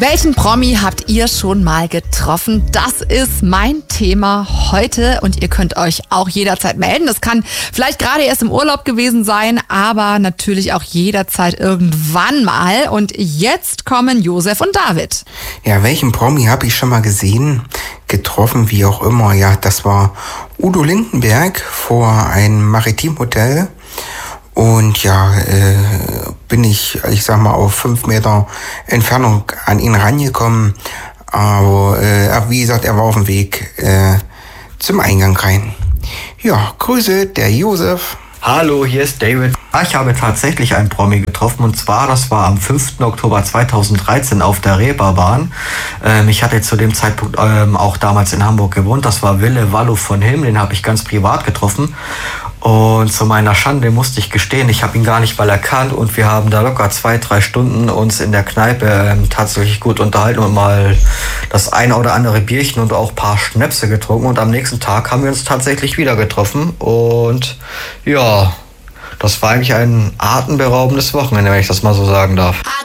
Welchen Promi habt ihr schon mal getroffen? Das ist mein Thema heute und ihr könnt euch auch jederzeit melden. Das kann vielleicht gerade erst im Urlaub gewesen sein, aber natürlich auch jederzeit irgendwann mal. Und jetzt kommen Josef und David. Ja, welchen Promi habe ich schon mal gesehen, getroffen, wie auch immer? Ja, das war Udo Lindenberg vor einem Maritimhotel. Und ja, bin ich sag mal, auf 5 Meter Entfernung an ihn rangekommen. Aber wie gesagt, er war auf dem Weg zum Eingang rein. Ja, Grüße, der Josef. Hallo, hier ist David. Ich habe tatsächlich einen Promi getroffen und zwar, das war am 5. Oktober 2013 auf der Reeperbahn. Ich hatte zu dem Zeitpunkt auch damals in Hamburg gewohnt. Das war Wille Wallo von Hilm, den habe ich ganz privat getroffen. Und zu meiner Schande musste ich gestehen, ich habe ihn gar nicht mal erkannt und wir haben da locker 2-3 Stunden uns in der Kneipe tatsächlich gut unterhalten und mal das eine oder andere Bierchen und auch ein paar Schnäpse getrunken und am nächsten Tag haben wir uns tatsächlich wieder getroffen und ja, das war eigentlich ein atemberaubendes Wochenende, wenn ich das mal so sagen darf.